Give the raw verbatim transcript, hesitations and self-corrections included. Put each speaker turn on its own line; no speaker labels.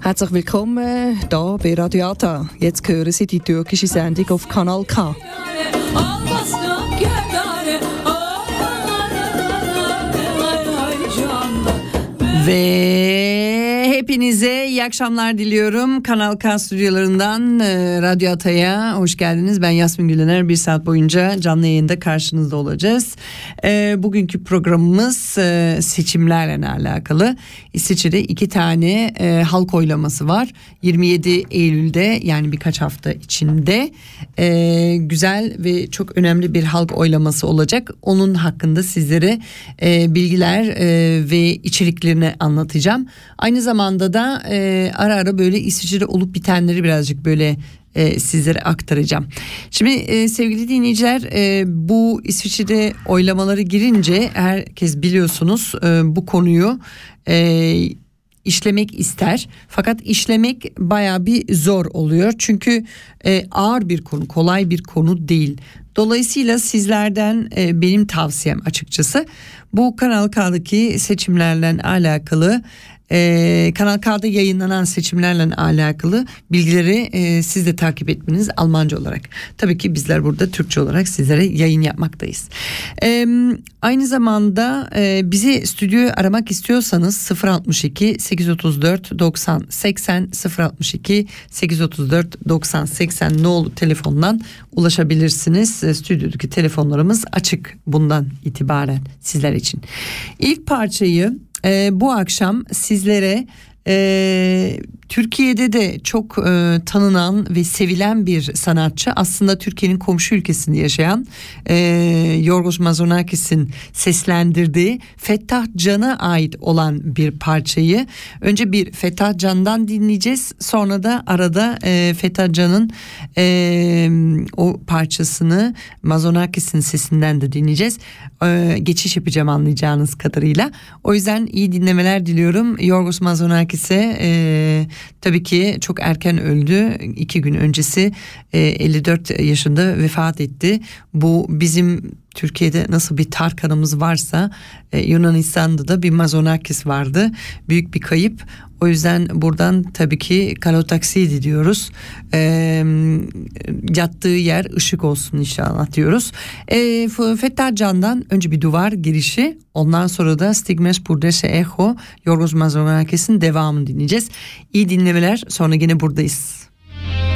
Herzlich willkommen hier bei Radio Ata. Jetzt hören Sie die türkische Sendung auf Kanal K. Ve hepinize iyi akşamlar diliyorum. Kanal K stüdyolarından e, Radyo Ata'ya hoş geldiniz. Ben Yasmin Gülener. Bir saat boyunca canlı yayında karşınızda olacağız. E, bugünkü programımız e, seçimlerle alakalı. İsviçre'de iki tane e, halk oylaması var. yirmi yedi Eylül'de, yani birkaç hafta içinde e, güzel ve çok önemli bir halk oylaması olacak. Onun hakkında sizlere e, bilgiler e, ve içeriklerini anlatacağım. Aynı zamanda da e, ara ara böyle İsviçre'de olup bitenleri birazcık böyle e, sizlere aktaracağım. Şimdi e, sevgili dinleyiciler, e, bu İsviçre'de oylamaları girince herkes biliyorsunuz e, bu konuyu e, işlemek ister. Fakat işlemek bayağı bir zor oluyor. Çünkü e, ağır bir konu, kolay bir konu değil. Dolayısıyla sizlerden e, benim tavsiyem açıkçası bu Kanal K'daki seçimlerle alakalı, e, Kanal K'da yayınlanan seçimlerle alakalı bilgileri e, siz de takip etmeniz, Almanca olarak. Tabii ki bizler burada Türkçe olarak sizlere yayın yapmaktayız. E, aynı zamanda e, bizi stüdyoyu aramak istiyorsanız sıfır altmış iki sekiz otuz dört doksan seksen sıfır altmış iki sekiz otuz dört doksan seksen nolu telefondan ulaşabilirsiniz. E, stüdyodaki telefonlarımız açık bundan itibaren sizler için. İlk parçayı e, bu akşam sizlere e, Türkiye'de de çok e, tanınan ve sevilen bir sanatçı, aslında Türkiye'nin komşu ülkesinde yaşayan e, Yorgos Mazonakis'in seslendirdiği Fettah Can'a ait olan bir parçayı önce bir Fettah Can'dan dinleyeceğiz, sonra da arada e, Fettah Can'ın e, o parçasını Mazonakis'in sesinden de dinleyeceğiz. E, geçiş yapacağım anlayacağınız kadarıyla. O yüzden iyi dinlemeler diliyorum. Yorgos Mazonakis'e e, tabii ki çok erken öldü. İki gün öncesi e, elli dört yaşında vefat etti. Bu bizim Türkiye'de nasıl bir Tarkan'ımız varsa e, Yunanistan'da da bir Mazonakis vardı. Büyük bir kayıp. O yüzden buradan tabii ki Kalotaksidi diyoruz. E, yattığı yer ışık olsun inşallah diyoruz. E, Fettah Can'dan önce bir duvar girişi, ondan sonra da Stigmes Purdese Echo, Yorgos Mazonakis'in devamını dinleyeceğiz. İyi dinlemeler, sonra yine buradayız.